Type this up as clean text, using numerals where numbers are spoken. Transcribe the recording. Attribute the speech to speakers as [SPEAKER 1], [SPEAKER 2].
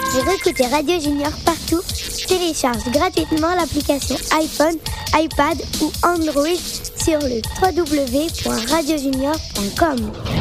[SPEAKER 1] Pour écouter Radio Junior partout, télécharge gratuitement l'application iPhone, iPad ou Android sur le www.radiojunior.com.